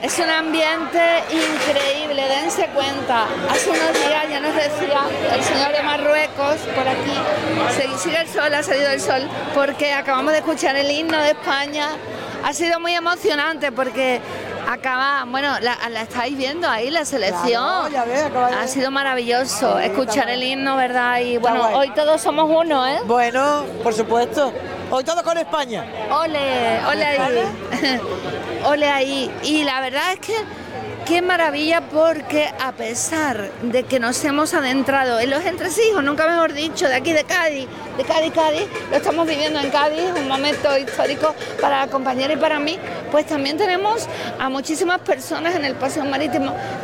Es un ambiente increíble, dense cuenta. Hace unos días ya nos decía el señor de Marruecos, por aquí, sigue el sol, ha salido el sol, porque acabamos de escuchar el himno de España. Ha sido muy emocionante porque la estáis viendo ahí, la selección. Claro, ya ves, ha sido maravilloso escuchar el himno, ¿verdad? Y bueno, hoy todos somos uno, ¿eh? Bueno, por supuesto. Hoy todo con España. Ole, ole ahí. Ole ahí. Y la verdad es que qué maravilla, porque a pesar de que nos hemos adentrado en los entresijos, nunca mejor dicho, de aquí de Cádiz, lo estamos viviendo en Cádiz, un momento histórico para la compañera y para mí, pues también tenemos a muchísimas personas en el paseo marítimo